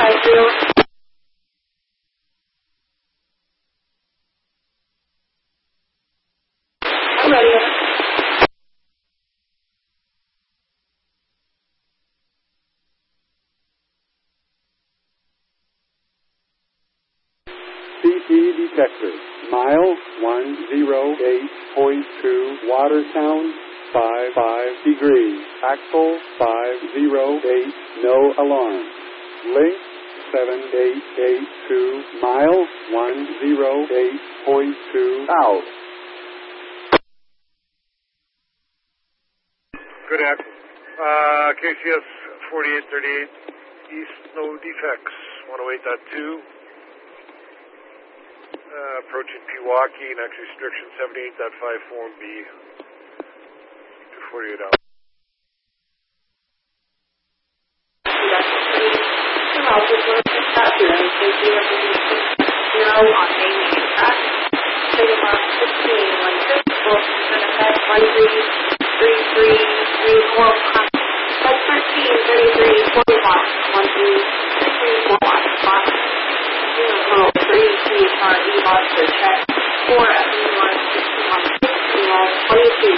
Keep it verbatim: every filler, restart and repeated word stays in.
five zero. I'm ready. C T detector, mile one zero eight point two, water sound five five degrees, axle five zero eight, no alarm. Link seven eight eight two, mile one zero eight point two, out. Good afternoon. Uh, K C S forty-eight thirty-eight, East, no defects, one oh eight point two. Uh, approaching Pewaukee, next restriction seventy-eight point five form B, two forty-eight hours. Two miles is north of Saturday, K C S zero on main track. Take about fifteen, one six, four percent effect, one three three three three four. That's thirteen thirty-three forty watts, one three three four watts, box. Zero three three R E watts per check, four F E one sixty-one sixty-one twenty-two.